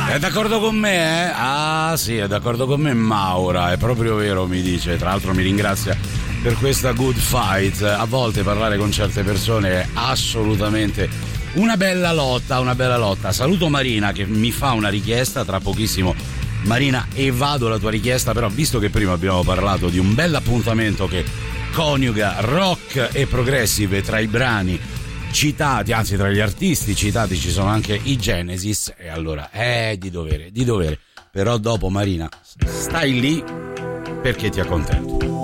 È d'accordo con me, eh? Ah sì, è d'accordo con me Maura, è proprio vero, mi dice. Tra l'altro mi ringrazia per questa good fight. A volte parlare con certe persone è assolutamente una bella lotta. Saluto Marina che mi fa una richiesta tra pochissimo. Marina, evado la tua richiesta, però visto che prima abbiamo parlato di un bel appuntamento che coniuga rock e progressive, tra i brani citati, anzi tra gli artisti citati ci sono anche i Genesis, e allora è di dovere. Però dopo Marina stai lì perché ti accontento.